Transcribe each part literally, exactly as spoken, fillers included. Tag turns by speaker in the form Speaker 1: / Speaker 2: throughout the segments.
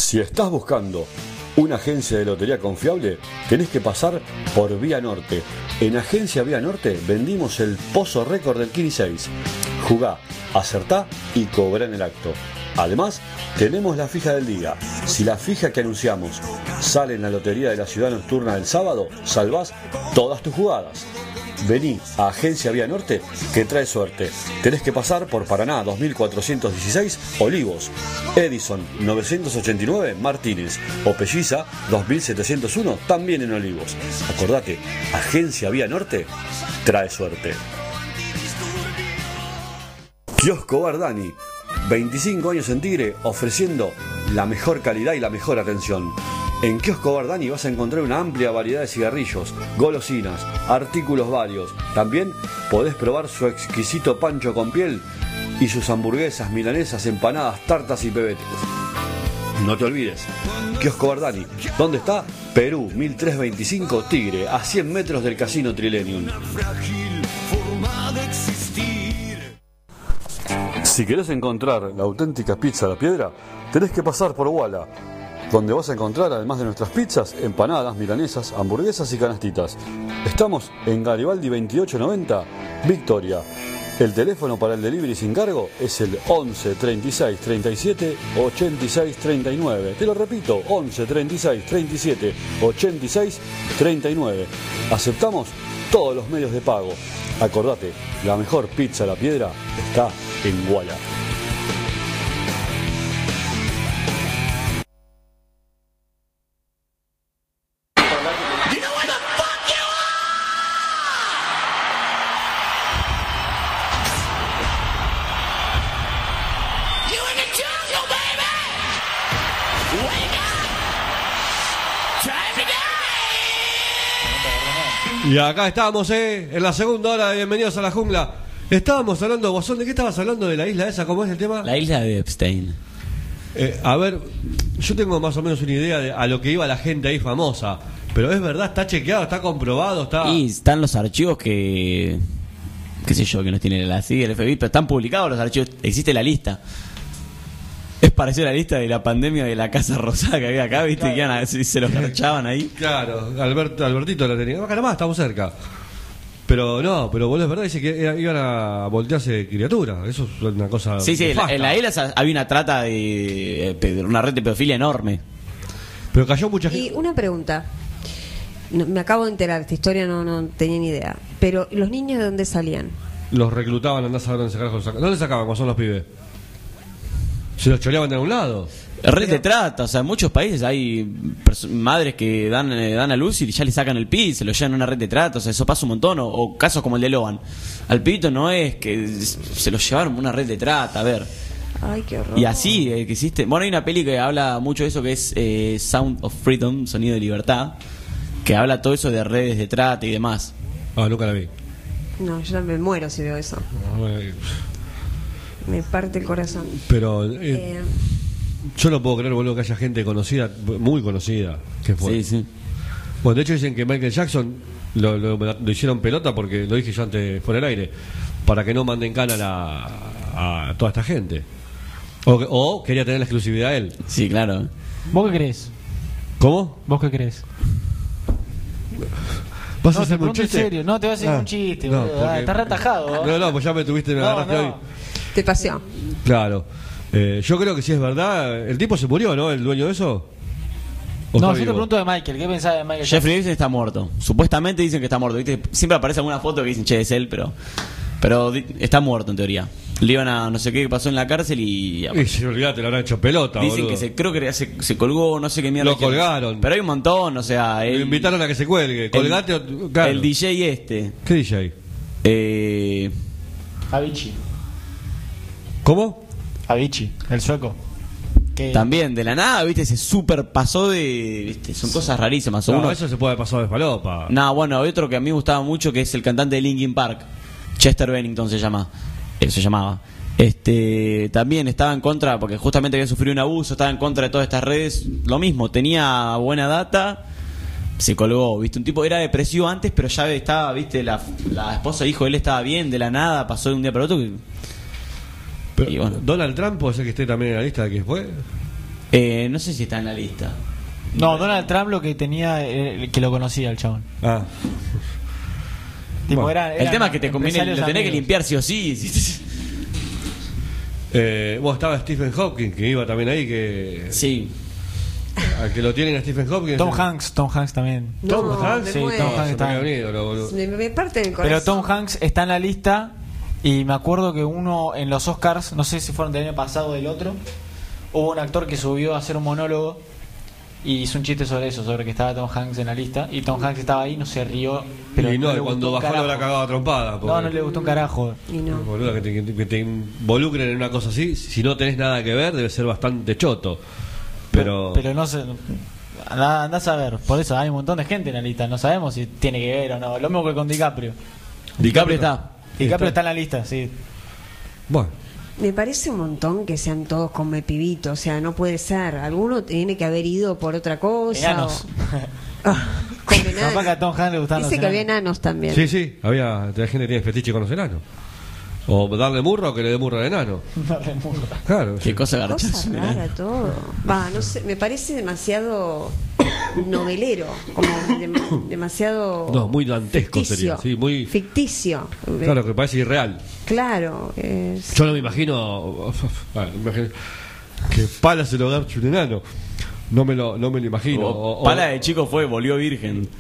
Speaker 1: Si estás buscando una agencia de lotería confiable, tenés que pasar por Vía Norte. En Agencia Vía Norte vendimos el Pozo Récord del Kini seis. Jugá, acertá y cobrá en el acto. Además, tenemos la fija del día. Si la fija que anunciamos sale en la lotería de la ciudad nocturna del sábado, salvás todas tus jugadas. Vení a Agencia Vía Norte que trae suerte. Tenés que pasar por Paraná dos mil cuatrocientos dieciséis, Olivos, Edison novecientos ochenta y nueve, Martínez o Pelliza dos mil setecientos uno, también en Olivos. Acordate, Agencia Vía Norte trae suerte. Kiosco Bardani, veinticinco años en Tigre, ofreciendo la mejor calidad y la mejor atención. En Kiosco Bardani vas a encontrar una amplia variedad de cigarrillos, golosinas, artículos varios. También podés probar su exquisito pancho con piel y sus hamburguesas, milanesas, empanadas, tartas y pebetes. No te olvides, Kiosco Bardani, ¿dónde está? Perú, mil trescientos veinticinco, Tigre, a cien metros del Casino Trilenium. Si querés encontrar la auténtica pizza a la piedra, tenés que pasar por Wala, donde vas a encontrar, además de nuestras pizzas, empanadas, milanesas, hamburguesas y canastitas. Estamos en Garibaldi veintiocho noventa, Victoria. El teléfono para el delivery sin cargo es el once treinta y seis treinta y siete ochenta y seis treinta y nueve. Te lo repito, once treinta y seis treinta y siete ochenta y seis treinta y nueve. Aceptamos todos los medios de pago. Acordate, la mejor pizza a la piedra está en Wala.
Speaker 2: Y acá estamos, eh, en la segunda hora de Bienvenidos a la Jungla. Estábamos hablando, Bozón, ¿de qué estabas hablando? ¿De la isla esa? ¿Cómo es el tema?
Speaker 3: La isla de Epstein.
Speaker 2: Eh, a ver, yo tengo más o menos una idea de a lo que iba la gente ahí famosa. Pero es verdad, está chequeado, está comprobado, está...
Speaker 3: Y están los archivos que... qué sé yo, que nos tiene la C I A, el F B I, pero están publicados los archivos, existe la lista. Es parecido a la lista de la pandemia de la Casa Rosada que había acá, ¿viste? Claro. Que iban a, se los garchaban ahí.
Speaker 2: Claro, Albert, Albertito la tenía. Acá nomás, estamos cerca. Pero no, pero boludo, es verdad, dice que iban a voltearse criaturas. Eso es una cosa.
Speaker 3: Sí, sí, en, en la isla había una trata de, de una red de pedofilia enorme.
Speaker 2: Pero cayó mucha gente.
Speaker 4: Y una pregunta. No, me acabo de enterar, esta historia no, no tenía ni idea. Pero, ¿los niños de dónde salían?
Speaker 2: Los reclutaban, andás a saber dónde sacaban. ¿Dónde sacaban cuando son los pibes? ¿Se los choreaban de algún lado?
Speaker 3: Red de trata, o sea, en muchos países hay madres que dan eh, dan a luz y ya le sacan el pi, se lo llevan a una red de trata, o sea, eso pasa un montón, o, o casos como el de Logan. Al pibito no es que se lo llevaron a una red de trata, a ver.
Speaker 4: Ay, qué horror.
Speaker 3: Y así, eh, que existe. Bueno, hay una peli que habla mucho de eso, que es eh, Sound of Freedom, Sonido de Libertad, que habla todo eso de redes de trata y demás.
Speaker 2: Ah, nunca la vi.
Speaker 4: No, yo me muero si veo eso.
Speaker 2: No, bueno,
Speaker 4: me parte el corazón.
Speaker 2: Pero eh,
Speaker 4: eh,
Speaker 2: yo no puedo creer, boludo, que haya gente conocida, muy conocida, que fue.
Speaker 3: Sí, sí.
Speaker 2: Bueno, de hecho dicen que Michael Jackson lo, lo, lo hicieron pelota, porque lo dije yo antes por el aire, para que no manden cana a, la, a toda esta gente. O, o quería tener la exclusividad él.
Speaker 3: Sí, claro.
Speaker 5: ¿Vos qué crees?
Speaker 2: ¿Cómo?
Speaker 5: ¿Vos qué crees?
Speaker 2: ¿Vas
Speaker 5: no,
Speaker 2: a hacer
Speaker 5: te
Speaker 2: un chiste?
Speaker 5: En serio, no te vas a hacer
Speaker 2: Ah,
Speaker 5: un chiste,
Speaker 2: no,
Speaker 5: boludo.
Speaker 2: porque-
Speaker 5: Ah, estás retajado.
Speaker 2: No, no, pues ya me tuviste, me
Speaker 5: No,
Speaker 2: agarraste
Speaker 5: no.
Speaker 2: hoy.
Speaker 4: te paseó.
Speaker 2: Claro. Eh, yo creo que sí es verdad. El tipo se murió, ¿no? El dueño de eso. ¿O
Speaker 5: No,
Speaker 2: está
Speaker 5: yo te
Speaker 2: vivo?
Speaker 5: pregunto de Michael, ¿qué pensás de Michael?
Speaker 3: Jeffrey Epstein está muerto. Supuestamente dicen que está muerto, ¿viste? Siempre aparece alguna foto que dicen, che, es él, pero pero di- está muerto en teoría. Le iban a no sé qué pasó en la cárcel y...
Speaker 2: Y si olvidate, lo habrán hecho pelota,
Speaker 3: Dicen
Speaker 2: boludo.
Speaker 3: que se, creo que se, se colgó, no sé qué mierda.
Speaker 2: Lo
Speaker 3: dijeron.
Speaker 2: colgaron.
Speaker 3: Pero hay un montón, o sea...
Speaker 2: Lo
Speaker 3: El,
Speaker 2: invitaron a que se cuelgue. Colgate. o- claro.
Speaker 3: el D J este.
Speaker 2: ¿Qué D J?
Speaker 3: Eh,
Speaker 5: Avicii.
Speaker 2: ¿Cómo?
Speaker 5: Avicii, el sueco. Que
Speaker 3: también, de la nada, ¿viste? Se super pasó de... ¿viste? Son cosas rarísimas.
Speaker 2: No,
Speaker 3: Uno-
Speaker 2: eso se puede haber pasado de falopa.
Speaker 3: No, bueno, hay otro que a mí me gustaba mucho, que es el cantante de Linkin Park. Chester Bennington se llama. Eh, se llamaba. Este, también estaba en contra, porque justamente había sufrido un abuso, estaba en contra de todas estas redes. Lo mismo, tenía buena data, se colgó, ¿viste? Un tipo era depresivo antes, pero ya estaba, ¿viste? La, la esposa dijo, él estaba bien, de la nada, pasó de un día para otro. que-
Speaker 2: Pero,
Speaker 3: y bueno.
Speaker 2: ¿Donald Trump puede ser que esté también en la lista de que fue?
Speaker 3: Eh, no sé si está en la lista.
Speaker 5: No, Donald Trump lo que tenía, eh, que lo conocía el chabón.
Speaker 2: Ah.
Speaker 5: Tipo,
Speaker 2: Bueno,
Speaker 5: era-
Speaker 3: El
Speaker 5: eran
Speaker 3: tema es que te conviene,
Speaker 5: empresarios
Speaker 3: lo tenés que
Speaker 5: amigos.
Speaker 3: limpiar sí o sí.
Speaker 2: Eh, bueno, estaba Stephen Hawking, que iba también ahí, que
Speaker 3: Sí.
Speaker 2: al que lo tienen a Stephen Hawking.
Speaker 5: Tom
Speaker 2: es-
Speaker 5: Hanks, Tom Hanks también.
Speaker 2: Tom
Speaker 4: No,
Speaker 2: Hanks,
Speaker 4: me
Speaker 5: sí,
Speaker 4: muero.
Speaker 5: Tom Hanks
Speaker 2: Se
Speaker 5: está-
Speaker 2: me había unido, lo- boludo.
Speaker 4: Me, me parte del
Speaker 5: Pero
Speaker 4: corazón.
Speaker 5: Tom Hanks está en la lista y me acuerdo que uno en los Oscars, no sé si fueron del año pasado o del otro, hubo un actor que subió a hacer un monólogo y hizo un chiste sobre eso, sobre que estaba Tom Hanks en la lista y Tom Hanks estaba ahí, no se rió. Pero
Speaker 2: y no,
Speaker 5: le
Speaker 2: cuando
Speaker 5: gustó un
Speaker 2: bajó lo habrá
Speaker 5: carajo.
Speaker 2: cagado a trompada.
Speaker 5: No,
Speaker 2: porque-
Speaker 5: no le gustó un carajo.
Speaker 4: Y no.
Speaker 2: Boluda, que te, que te- que te involucren en una cosa así, si no tenés nada que ver, debe ser bastante choto. Pero,
Speaker 5: Pero no sé. Anda- Andás a ver, por eso hay un montón de gente en la lista, no sabemos si tiene que ver o no. Lo mismo que con DiCaprio.
Speaker 3: DiCaprio está.
Speaker 5: DiCaprio está en la lista, sí.
Speaker 2: bueno,
Speaker 4: Me parece un montón que sean todos come pibito, o sea, no puede ser. Alguno tiene que haber ido por otra cosa.
Speaker 5: Enanos.
Speaker 4: o- Come
Speaker 5: Capaz que a
Speaker 4: enanos.
Speaker 5: Tom Hanks le gustaban
Speaker 4: Dice
Speaker 5: los
Speaker 4: que había
Speaker 5: enanos.
Speaker 4: enanos también.
Speaker 2: sí, sí, había hay gente que tiene fetiche con los enanos. O darle murro o que le dé murro al enano.
Speaker 5: Dale, murro.
Speaker 2: Claro.
Speaker 3: Qué cosa
Speaker 4: Cosa
Speaker 3: garchazo.
Speaker 4: rara todo. Va, no sé, me parece demasiado novelero, como dem- demasiado
Speaker 2: No, muy dantesco
Speaker 4: ficticio,
Speaker 2: sería, sí, muy-
Speaker 4: ficticio.
Speaker 2: Claro, que parece irreal.
Speaker 4: Claro, es-
Speaker 2: Yo no me imagino. Bueno, me imagino que Pala se lo garche un enano. No me lo, no me lo imagino. O- o-
Speaker 3: Pala de chico fue, volvió virgen.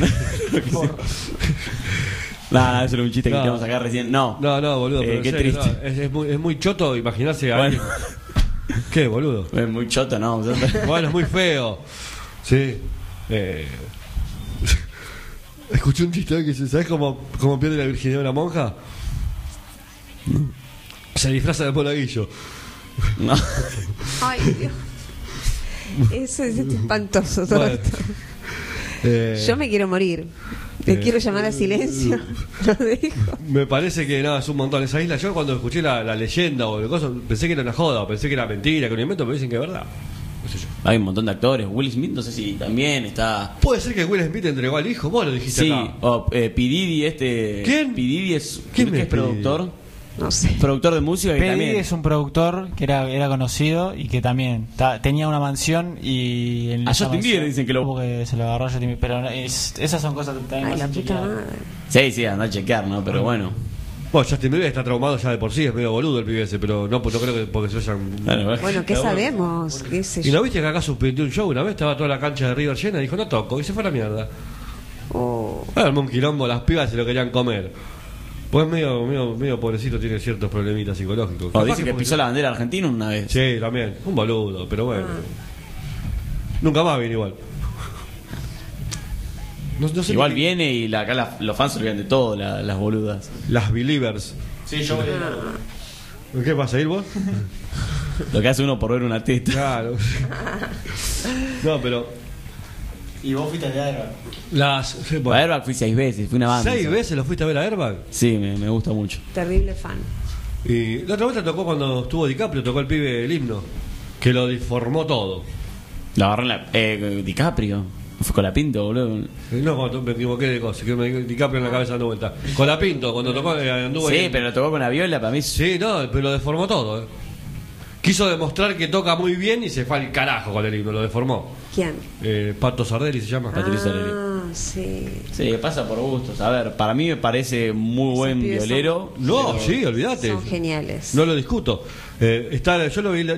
Speaker 3: Nada, eso era un chiste que
Speaker 2: No.
Speaker 3: queríamos sacar recién. No,
Speaker 2: No, no, boludo,
Speaker 3: Eh,
Speaker 2: pero en
Speaker 3: qué
Speaker 2: serio,
Speaker 3: triste.
Speaker 2: no, es, es muy, es muy choto imaginarse a
Speaker 3: Bueno.
Speaker 2: alguien. ¿Qué, boludo?
Speaker 3: Es muy choto, ¿no?
Speaker 2: Bueno, es muy feo. Sí. Eh, Escuché un chiste hoy que dice, ¿sabes cómo, cómo pierde la virginidad una monja? Se disfraza de monaguillo.
Speaker 3: No.
Speaker 4: Ay, Dios. Eso es espantoso todo
Speaker 2: Bueno.
Speaker 4: esto.
Speaker 2: Eh,
Speaker 4: Yo me quiero morir. Le
Speaker 2: eh,
Speaker 4: quiero llamar a silencio. Lo dejo.
Speaker 2: Me parece que nada, es un montón esa isla. Yo cuando escuché la, la leyenda o el cosa, pensé que era una joda, pensé que era mentira, que era un invento, pero dicen que es verdad. No sé yo.
Speaker 3: Hay un montón de actores. Will Smith, no sé si también está.
Speaker 2: Puede ser que Will Smith entregó al hijo, vos lo dijiste
Speaker 3: Sí,
Speaker 2: acá.
Speaker 3: o eh, P. Diddy, este.
Speaker 2: ¿Quién?
Speaker 3: P. Diddy es,
Speaker 2: ¿Quién
Speaker 3: que
Speaker 2: es
Speaker 3: es
Speaker 2: P. Diddy?
Speaker 3: productor.
Speaker 4: No sé.
Speaker 3: Productor de música y
Speaker 5: P.
Speaker 3: también.
Speaker 5: Diddy es un productor que era, era conocido y que también ta- tenía una mansión y en
Speaker 3: A
Speaker 5: esa
Speaker 3: Justin
Speaker 5: mansión-
Speaker 3: Bieber dicen que lo-
Speaker 5: como que se lo agarró a Justin Bieber, pero es- esas son cosas también
Speaker 4: Ay,
Speaker 5: más
Speaker 4: la puta
Speaker 5: chequeadas.
Speaker 4: madre.
Speaker 3: Sí, sí, anda a chequear, ¿no? Pero bueno.
Speaker 2: Bueno, Justin Bieber está traumado ya de por sí, es medio boludo el pibe ese, pero no, pues no creo que porque se vayan.
Speaker 3: Bueno,
Speaker 4: Bueno, ¿qué sabemos? ¿Qué sé
Speaker 2: ¿Y no
Speaker 4: yo?
Speaker 2: viste que acá suspendió un show una vez? Estaba toda la cancha de River llena y dijo, no toco, y se fue a la mierda.
Speaker 4: Oh,
Speaker 2: Armó un quilombo, las pibas se lo querían comer. Pues medio, medio, medio pobrecito, tiene ciertos problemitas psicológicos.
Speaker 3: O
Speaker 2: Capaz
Speaker 3: dice que
Speaker 2: porque-
Speaker 3: pisó la bandera argentina una vez.
Speaker 2: Sí, también, un boludo, pero bueno. Nunca más viene igual. No, no sé
Speaker 3: Igual
Speaker 2: ni-
Speaker 3: viene y la, acá la- los fans se olvidan de todo, la- las boludas.
Speaker 2: Las Believers.
Speaker 5: Sí, yo voy a-
Speaker 2: ¿Qué vas a ir vos?
Speaker 3: Lo que hace uno por ver una teta.
Speaker 2: Claro. No, pero.
Speaker 5: Y vos fuiste de Airbag.
Speaker 2: Las.
Speaker 3: A
Speaker 2: Bueno,
Speaker 3: Airbag fui seis veces, fui una banda.
Speaker 2: ¿Seis veces lo fuiste a ver a Airbag?
Speaker 3: Sí, me, me gusta mucho.
Speaker 4: terrible fan.
Speaker 2: Y la otra vez te tocó cuando estuvo DiCaprio, tocó el pibe el himno. Que lo deformó todo.
Speaker 3: La agarré en la. Eh, DiCaprio. Fue con la pinto, boludo.
Speaker 2: No, cuando me equivoqué de cosa, que me DiCaprio en la cabeza dando vuelta. Con la Pinto, cuando tocó, eh, anduvo
Speaker 3: Sí,
Speaker 2: ahí.
Speaker 3: pero lo tocó con la viola, para mí.
Speaker 2: Sí, no, pero lo deformó todo. eh. Quiso demostrar que toca muy bien y se fue al carajo con el himno, lo deformó.
Speaker 4: ¿Quién?
Speaker 2: Eh, Pato Sardelli se llama.
Speaker 3: Patricio Sardelli.
Speaker 4: Ah, sí.
Speaker 3: Sí, pasa por gustos. A ver, para mí me parece muy buen
Speaker 4: pibes son-
Speaker 3: violero.
Speaker 2: No,
Speaker 3: pero-
Speaker 2: sí, olvídate.
Speaker 4: Son geniales.
Speaker 2: No lo discuto. Eh, está, yo lo vi